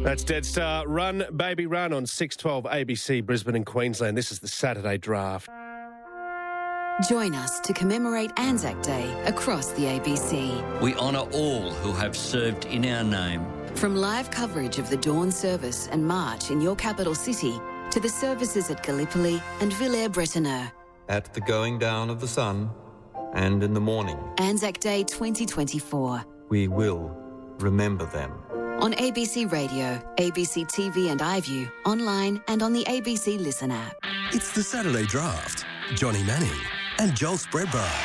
That's Dead Star. Run, Baby Run on 612 ABC, Brisbane and Queensland. This is the Saturday Draft. Join us to commemorate Anzac Day across the ABC. We honour all who have served in our name. From live coverage of the dawn service and march in your capital city to the services at Gallipoli and Villers-Bretonneux. At the going down of the sun and in the morning. Anzac Day 2024. We will remember them. On ABC Radio, ABC TV and iView, online and on the ABC Listen app. It's the Saturday Draft. Johnny Manning and Joel Spreadborough.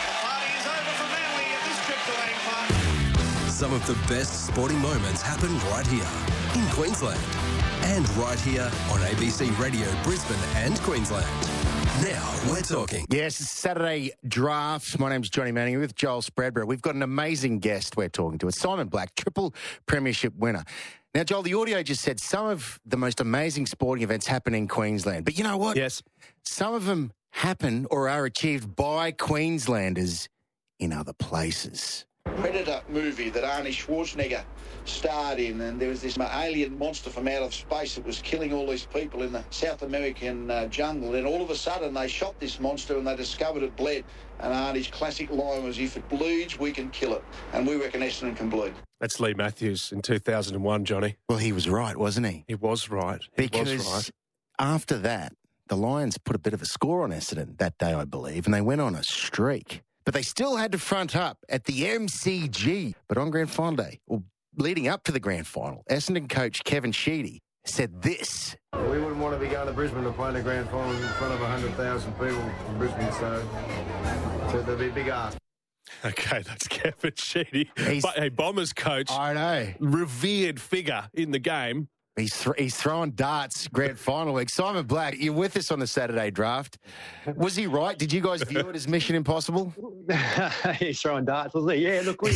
Some of the best sporting moments happen right here in Queensland and right here on ABC Radio Brisbane and Queensland. Now we're talking. Yes, it's Saturday Draft. My name's Johnny Manning with Joel Spreadborough. We've got an amazing guest we're talking to. It's Simon Black, triple premiership winner. Now, Joel, the audio just said some of the most amazing sporting events happen in Queensland. But you know what? Yes. Some of them happen or are achieved by Queenslanders in other places. Predator movie that Arnie Schwarzenegger starred in, and there was this alien monster from out of space that was killing all these people in the South American jungle. And all of a sudden they shot this monster and they discovered it bled. And Arnie's classic line was, "If it bleeds, we can kill it." And we reckon Essendon can bleed. That's Lee Matthews in 2001, Johnny. Well, he was right, wasn't he? He was right. Because after that, the Lions put a bit of a score on Essendon that day, I believe, and they went on a streak. But they still had to front up at the MCG. But on Grand Final Day, or leading up to the Grand Final, Essendon coach Kevin Sheedy said this. We wouldn't want to be going to Brisbane to play in the Grand Final in front of 100,000 people in Brisbane, so there'll be a big ask. Okay, that's Kevin Sheedy. But a Bombers coach. I know. Revered figure in the game. He's throwing darts Grand Final week. Simon Black, you're with us on the Saturday Draft. Was he right? Did you guys view it as Mission Impossible? He's throwing darts, wasn't he? Yeah, look, we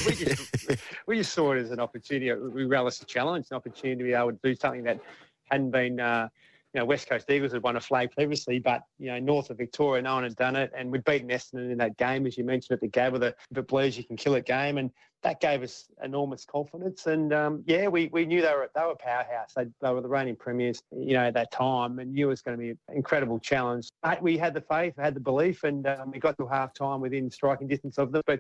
just saw it as an opportunity. We relished the challenge, an opportunity to be able to do something that hadn't been, West Coast Eagles had won a flag previously, but, north of Victoria, no one had done it. And we'd beaten Essendon in that game, as you mentioned, at the Gabba, the if it bleeds, you can kill it game. And that gave us enormous confidence. And, we knew they were a powerhouse. They were the reigning premiers, at that time, and knew it was going to be an incredible challenge. But we had the faith, had the belief, and we got to half-time within striking distance of them. But,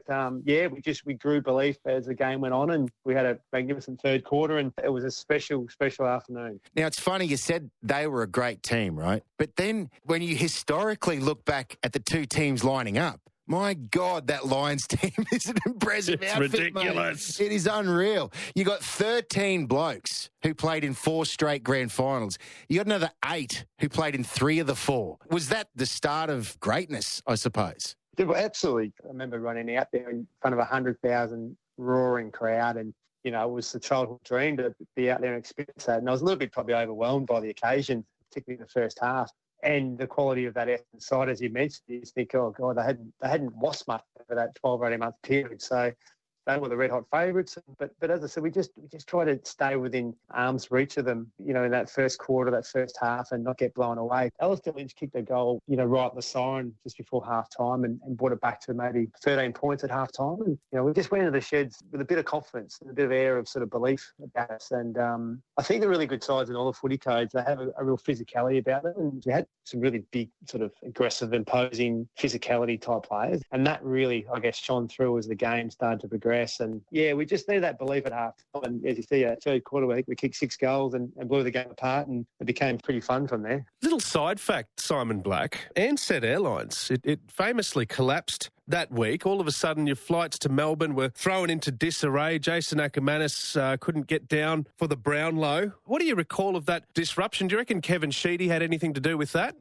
we grew belief as the game went on, and we had a magnificent third quarter, and it was a special, special afternoon. Now, it's funny, you said they were a great team, right? But then when you historically look back at the two teams lining up, my God, that Lions team is an impressive outfit, ridiculous. Mate. It is unreal. You got 13 blokes who played in 4 straight grand finals. You got another 8 who played in 3 of the 4. Was that the start of greatness, I suppose? Absolutely. I remember running out there in front of 100,000 roaring crowd, and, it was a childhood dream to be out there and experience that. And I was a little bit probably overwhelmed by the occasion, particularly in the first half. And the quality of that Essendon side, as you mentioned, you think, oh God, they hadn't lost much over that 12 or 18 month period. So they were the red hot favourites. But as I said, we just try to stay within arm's reach of them, in that first quarter, that first half, and not get blown away. Alistair Lynch kicked a goal, right at the siren just before half time, and brought it back to maybe 13 points at half time. And, we just went into the sheds with a bit of confidence and a bit of air of sort of belief about us. And I think the really good sides in all the footy codes, they have a real physicality about them. And we had some really big sort of aggressive, imposing physicality type players. And that really, I guess, shone through as the game started to progress. And, we just needed that belief at half time. And as you see, third quarter, I think we kicked 6 goals and blew the game apart, and it became pretty fun from there. Little side fact, Simon Black, Ansett Airlines, it famously collapsed that week. All of a sudden, your flights to Melbourne were thrown into disarray. Jason Ackermanis couldn't get down for the Brownlow. What do you recall of that disruption? Do you reckon Kevin Sheedy had anything to do with that?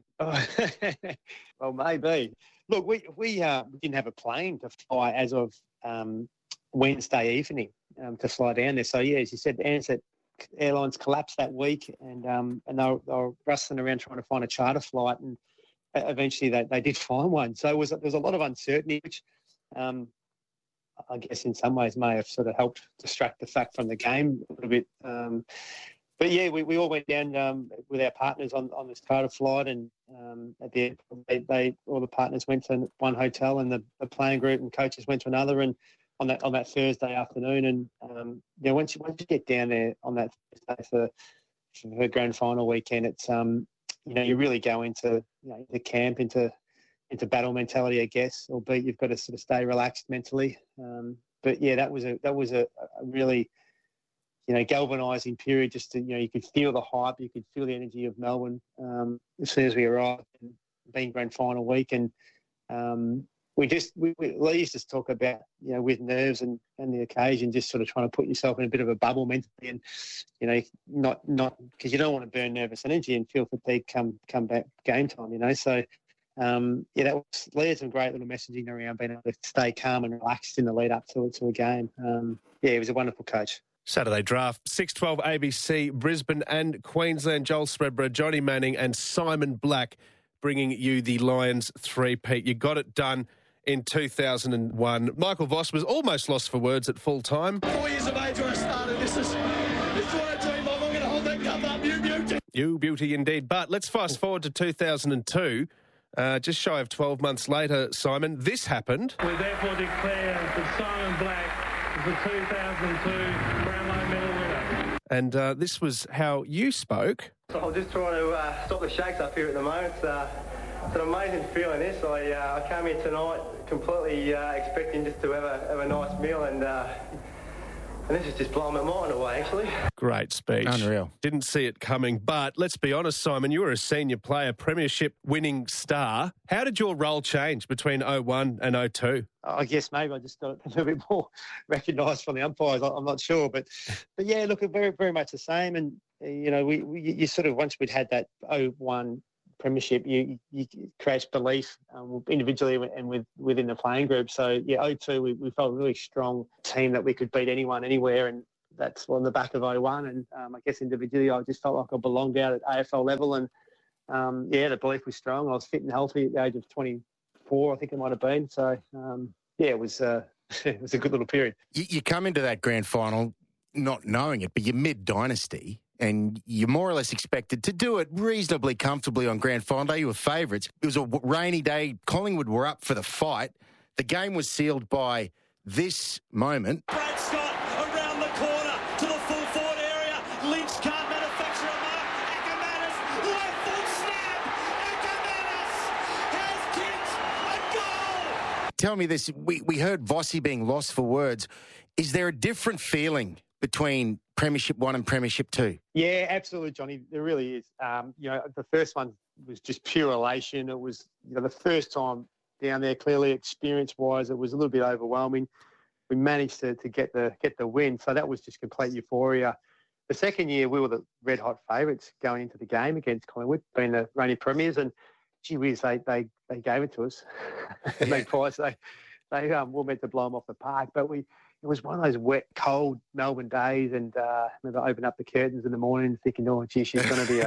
Well, maybe. Look, we didn't have a plane to fly as of Wednesday evening to fly down there. So, as you said, Ansett Airlines collapsed that week, and they were rustling around trying to find a charter flight, and eventually they did find one. So there was a lot of uncertainty, which I guess in some ways may have sort of helped distract the fact from the game a little bit. But we all went down with our partners on this charter flight, and at the end, all the partners went to one hotel, and the playing group and coaches went to another, and on that Thursday afternoon. And once you get down there on that Thursday the grand final weekend, it's you really go into the camp into battle mentality, I guess. Albeit you've got to sort of stay relaxed mentally. But yeah, that was a really galvanising period. Just to, you could feel the hype, you could feel the energy of Melbourne as soon as we arrived, being grand final week, and we used to talk about with nerves and the occasion, just sort of trying to put yourself in a bit of a bubble mentally, and not because you don't want to burn nervous energy and feel fatigue come back game time. So. That was led some great little messaging around being able to stay calm and relaxed in the lead up to a game. He was a wonderful coach. Saturday draft, 6:12 ABC, Brisbane and Queensland. Joel Spreadborough, Johnny Manning and Simon Black bringing you the Lions three-peat. You got it done in 2001. Michael Voss was almost lost for words at full time. 4 years of age when I started. This is what I dream of. I'm going to hold that cup up. You beauty. You beauty indeed. But let's fast forward to 2002. Just shy of 12 months later, Simon, this happened. We therefore declare that Simon Black is the 2002 Brownlow medal winner. And this was how you spoke. So I'll just try to stop the shakes up here at the moment. It's an amazing feeling, this. I came here tonight completely expecting just to have a nice meal, and this is just blowing my mind away, actually. Great speech. Unreal. Didn't see it coming, but let's be honest, Simon, you were a senior player, premiership winning star. How did your role change between 01 and 02? I guess maybe I just got a little bit more recognised from the umpires. I'm not sure, but yeah, look, very, very much the same. And you sort of, once we'd had that 01 premiership, you create belief individually and within the playing group. So yeah, 02 we felt a really strong team that we could beat anyone anywhere, and that's on the back of 01. And I guess individually I just felt like I belonged out at AFL level, and the belief was strong. I was fit and healthy at the age of 24, I think it might have been. So it was it was a good little period. You come into that grand final not knowing it, but you're mid-dynasty, and you're more or less expected to do it reasonably comfortably on grand final day. You were favourites. It was a rainy day. Collingwood were up for the fight. The game was sealed by this moment. Brad Scott around the corner to the full forward area. Lynch can't manufacture a mark. Ackermanis, left foot snap. Ackermanis has kicked a goal. Tell me this. We heard Vossi being lost for words. Is there a different feeling between Premiership 1 and Premiership 2? Yeah, absolutely, Johnny. There really is. The first one was just pure elation. It was, the first time down there, clearly experience-wise, it was a little bit overwhelming. We managed to get the win, so that was just complete euphoria. The second year, we were the red-hot favourites going into the game against Collingwood, being the reigning premiers, and gee whiz, they gave it to us. They were meant to blow them off the park, but it was one of those wet, cold Melbourne days, and I remember opening up the curtains in the morning thinking, oh, gee, she's going to be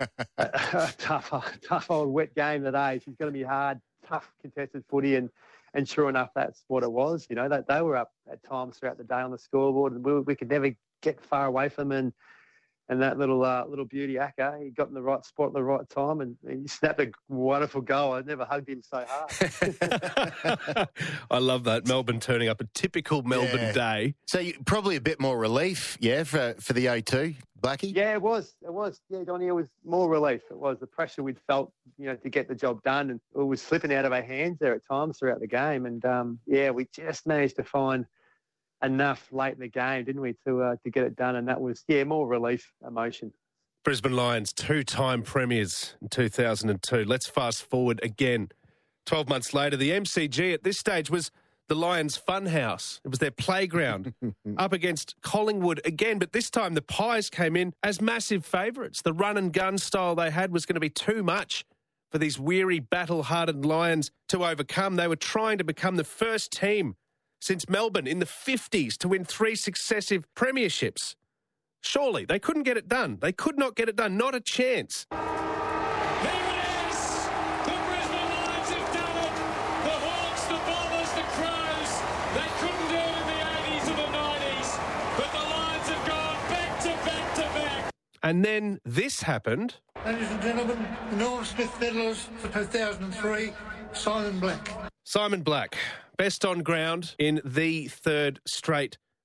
a tough old wet game today. She's going to be hard, tough contested footy, and sure enough, that's what it was. They were up at times throughout the day on the scoreboard, and we could never get far away from them. And that little beauty, Acker, he got in the right spot at the right time, and he snapped a wonderful goal. I never hugged him so hard. I love that. Melbourne turning up, a typical Melbourne day. So probably a bit more relief, for the 0-2, Blackie? Yeah, it was. Yeah, Donnie, it was more relief. It was the pressure we'd felt, to get the job done, and it was slipping out of our hands there at times throughout the game. And we just managed to find enough late in the game, didn't we, to get it done? And that was, more relief, emotion. Brisbane Lions, two-time premiers in 2002. Let's fast forward again. 12 months later, the MCG at this stage was the Lions' funhouse. It was their playground up against Collingwood again. But this time the Pies came in as massive favourites. The run-and-gun style they had was going to be too much for these weary, battle-hardened Lions to overcome. They were trying to become the first team since Melbourne in the 50s to win 3 successive premierships. Surely they couldn't get it done. They could not get it done. Not a chance. There it is. The Brisbane Lions have done it. The Hawks, the Bombers, the Crows. They couldn't do it in the 80s or the 90s. But the Lions have gone back to back to back. And then this happened. Ladies and gentlemen, the Norm Smith medallers for 2003, Simon Black. Simon Black, best on ground in the third straight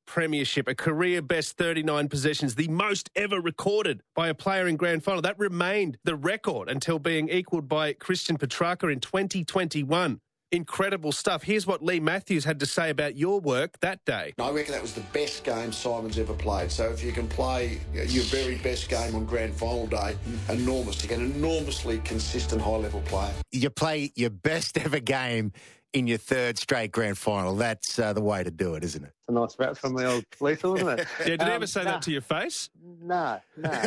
premiership, a career best 39 possessions, the most ever recorded by a player in grand final. That remained the record until being equalled by Christian Petrarca in 2021. Incredible stuff. Here's what Lee Matthews had to say about your work that day. I reckon that was the best game Simon's ever played. So if you can play your very best game on grand final day, enormous. You're an enormously consistent high-level player. You play your best ever game in your third straight grand final. That's the way to do it, isn't it? It's a nice rap from the old Lethal, isn't it? Yeah, did he ever say that to your face? No.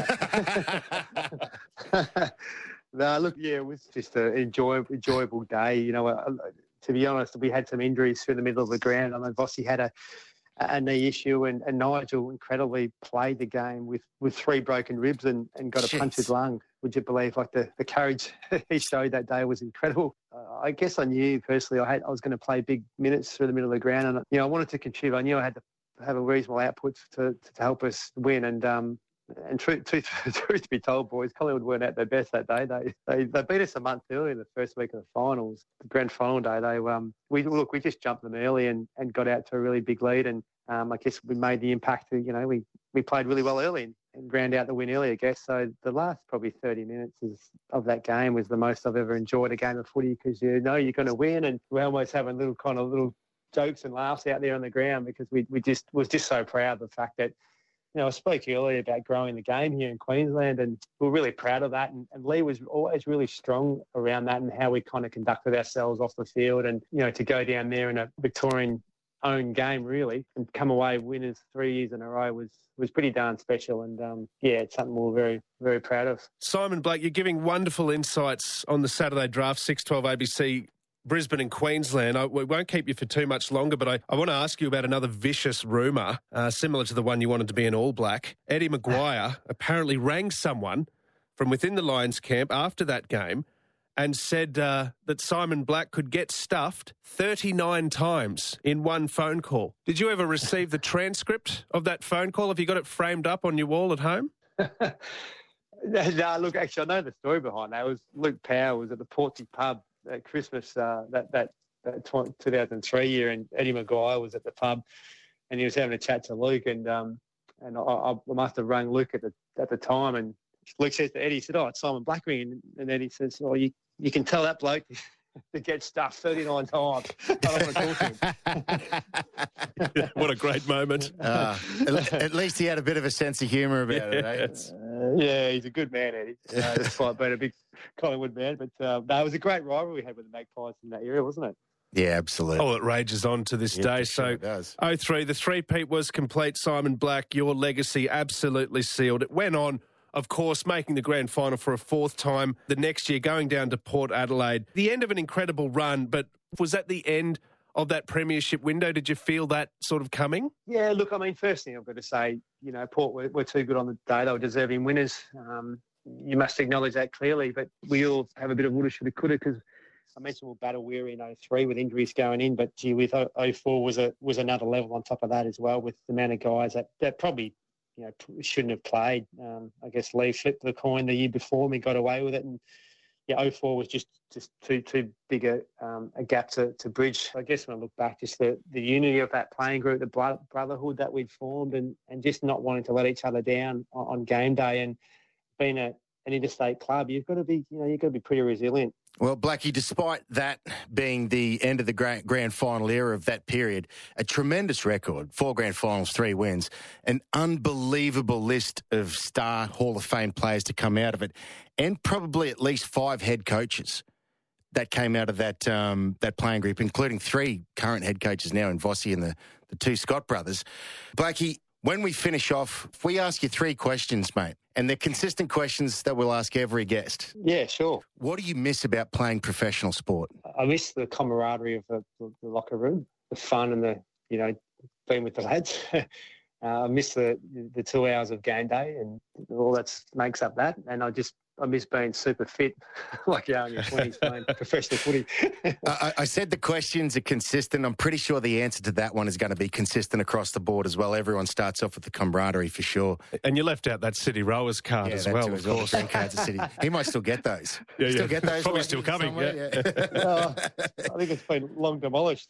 No, look, yeah, it was just an enjoyable day. You know, to be honest, we had some injuries through the middle of the ground. I know Vossi had a knee issue, and Nigel incredibly played the game with 3 broken ribs and got a punctured lung. Would you believe? Like the courage he showed that day was incredible. I guess I knew personally I was going to play big minutes through the middle of the ground, and I wanted to contribute. I knew I had to have a reasonable output to help us win, and truth to be told, boys, Collingwood weren't at their best that day. They beat us a month early in the first week of the finals. The grand final day, we just jumped them early and got out to a really big lead. And I guess we made the impact. We played really well early and ground out the win early, I guess. So the last probably 30 minutes of that game was the most I've ever enjoyed a game of footy, because you know you're going to win, and we're almost having little jokes and laughs out there on the ground, because we was just so proud of the fact that. I spoke earlier about growing the game here in Queensland, and we're really proud of that. And Lee was always really strong around that and how we kind of conducted ourselves off the field. And, to go down there in a Victorian-owned game, really, and come away winners 3 years in a row was pretty darn special. And, it's something we're very, very proud of. Simon Blake, you're giving wonderful insights on the Saturday draft, 6:12 ABC Brisbane and Queensland. We won't keep you for too much longer, but I want to ask you about another vicious rumour, similar to the one you wanted to be an All Black. Eddie Maguire apparently rang someone from within the Lions camp after that game and said that Simon Black could get stuffed 39 times in one phone call. Did you ever receive the transcript of that phone call? Have you got it framed up on your wall at home? No, look, actually, I know the story behind that. It was Luke Power was at the Portsea pub at Christmas that 2003 year, and Eddie Maguire was at the pub, and he was having a chat to Luke, and I must have rung Luke at the time, and Luke says to Eddie, he said, "Oh, it's Simon Black ringing," and Eddie says, "Oh, you can tell that bloke to get stuffed 39 times. I don't want to talk to him." What a great moment. At least he had a bit of a sense of humour about it, eh? Yeah, he's a good man, Eddie. Despite being a big Collingwood man. But it was a great rivalry we had with the Magpies in that era, wasn't it? Yeah, absolutely. Oh, it rages on to this day. So, it does. 03, the three-peat was complete. Simon Black, your legacy absolutely sealed. It went on, of course, making the grand final for a 4th time the next year, going down to Port Adelaide. The end of an incredible run, but was that the end of that premiership window? Did you feel that sort of coming? Yeah, look, I mean, first thing I've got to say, Port were too good on the day. They were deserving winners. You must acknowledge that clearly, but we all have a bit of woulda, shoulda, coulda, because I mentioned we're battle weary in 03 with injuries going in, but with 04 was another level on top of that as well, with the amount of guys that probably shouldn't have played. I guess Lee flipped the coin the year before and we got away with it, and 04 was just too big a gap to bridge. I guess when I look back, just the unity of that playing group, the brotherhood that we'd formed, and just not wanting to let each other down on game day, and being an interstate club, you've got to be pretty resilient. Well, Blackie, despite that being the end of the grand final era of that period, a tremendous record, 4 grand finals, 3 wins, an unbelievable list of star Hall of Fame players to come out of it, and probably at least 5 head coaches that came out of that playing group, including 3 current head coaches now in Vossi and the 2 Scott brothers. Blackie, when we finish off, if we ask you 3 questions, mate, and they're consistent questions that we'll ask every guest. Yeah, sure. What do you miss about playing professional sport? I miss the camaraderie of the locker room, the fun and being with the lads. I miss the 2 hours of game day and all that makes up that. And I just miss being super fit, like you are in your 20s playing professional footy. I said the questions are consistent. I'm pretty sure the answer to that one is going to be consistent across the board as well. Everyone starts off with the camaraderie for sure. And you left out that City Rowers card as well, of course. Kansas City. He might still get those. Still get those? Probably still coming, yeah. I think it's been long demolished.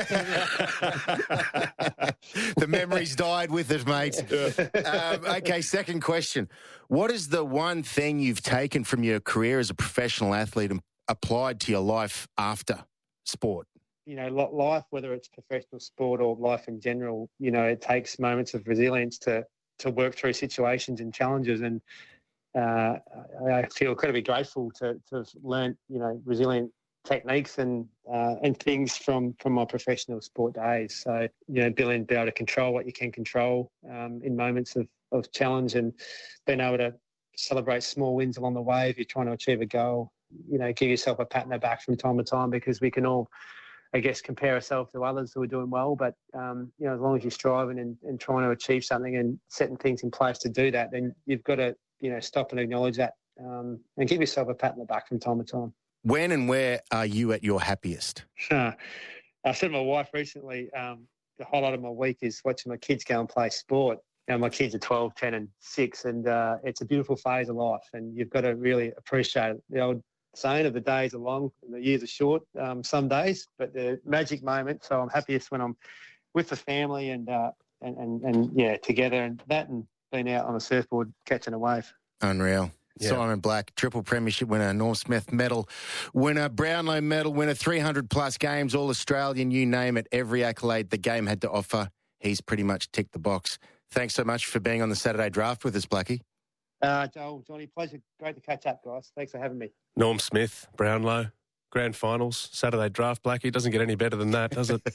The memories died with it, mate. Okay, second question. What is the one thing you've taken from your career as a professional athlete and applied to your life after sport? You know, life, whether it's professional sport or life in general, you know, it takes moments of resilience to work through situations and challenges. And I feel incredibly grateful to have learned, you know, resilient techniques and things from my professional sport days. So, you know, being able to control what you can control in moments of challenge, and being able to celebrate small wins along the way if you're trying to achieve a goal. You know, give yourself a pat on the back from time to time, because we can all, I guess, compare ourselves to others who are doing well. But, you know, as long as you're striving and trying to achieve something and setting things in place to do that, then you've got to, you know, stop and acknowledge that and give yourself a pat on the back from time to time. When and where are you at your happiest? I said to my wife recently, the highlight of my week is watching my kids go and play sport. You know, my kids are 12, 10 and 6, and it's a beautiful phase of life, and you've got to really appreciate it. The old saying of the days are long and the years are short some days, but the magic moment. So I'm happiest when I'm with the family and yeah, together, and that, and being out on a surfboard catching a wave. Unreal. Yeah. Simon Black, triple premiership winner, Norm Smith medal winner, Brownlow medal winner, 300-plus games, All-Australian, you name it, every accolade the game had to offer. He's pretty much ticked the box. Thanks so much for being on the Saturday Draft with us, Blackie. Joel, Johnny, pleasure. Great to catch up, guys. Thanks for having me. Norm Smith, Brownlow, grand finals, Saturday Draft, Blackie. Doesn't get any better than that, does it?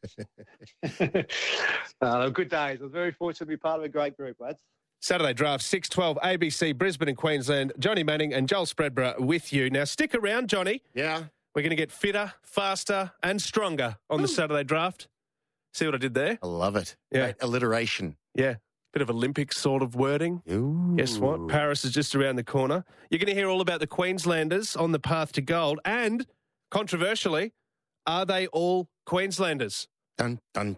Good days. I was very fortunate to be part of a great group, lads. Saturday Draft, 6:12, ABC, Brisbane and Queensland. Johnny Manning and Joel Spreadborough with you. Now, stick around, Johnny. Yeah. We're going to get fitter, faster and stronger on the Saturday Draft. See what I did there? I love it. Yeah. Great alliteration. Yeah. Bit of Olympic sort of wording. Ooh. Guess what? Paris is just around the corner. You're going to hear all about the Queenslanders on the path to gold. And, controversially, are they all Queenslanders? Dun, dun,